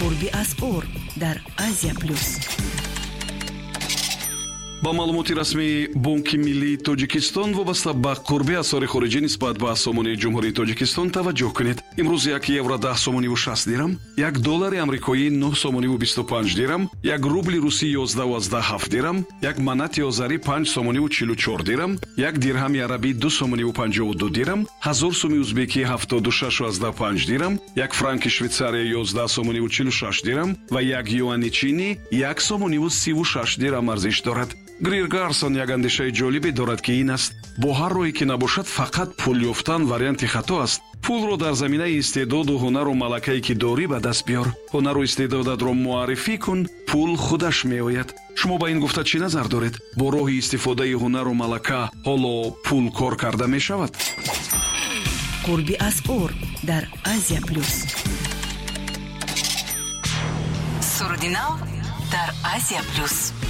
قربی اسعار در آسیا پلوس. با маълумоти расмии Бонки Миллии Тоҷикистон вобаста ба қурби асъори хориҷӣ нисбат ба сомонии Ҷумҳурии Тоҷикистон таваҷҷӯҳ кунед. имрӯз 1 евро 10 сомониву 60 дирам, 1 доллари амрикоӣ 9 сомониву 25 дирам, 1 рубли русӣ 11.7 дирам, 1 манати озарӣ 5 сомониву 44 дирам, 1 дирҳами арабӣ 2 сомониву 52 дирам, 1000 сомии узбекӣ 76.5 дирам, 1 франки Швейтсария 11 сомониву 46 дирам ва 1 юани чинӣ 1 сомониву 36 дирам арзиш дорад. Грир Гарсон як андешаи ҷолибе дорад ки ин аст: бо ҳар роҳе ки набошад фақат пул ёфтан варианти хато аст. пулро дар заминаи истеъдоду ҳунару малакае ки дорӣ ба даст биёр. ҳунару истеъдодатро муаррифӣ кун, пул худаш меояд. шумо ба ин гуфта чӣ назар доред? бо роҳи истифодаи ҳунару малака ҳоло пул кор карда мешавад? قربی اسعار در آسیا پلوس. سرودی نو در آسیا پلوس.